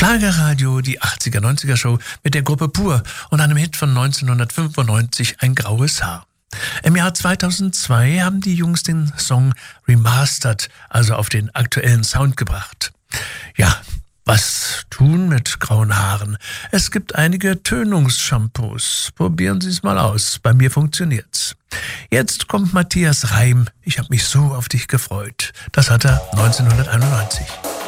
Schlagerradio, die 80er, 90er Show mit der Gruppe Pur und einem Hit von 1995, Ein graues Haar. Im Jahr 2002 haben die Jungs den Song remastered, also auf den aktuellen Sound gebracht. Ja, was tun mit grauen Haaren? Es gibt einige Tönungsshampoos. Probieren Sie es mal aus. Bei mir funktioniert's. Jetzt kommt Matthias Reim. Ich habe mich so auf dich gefreut. Das hat er 1991.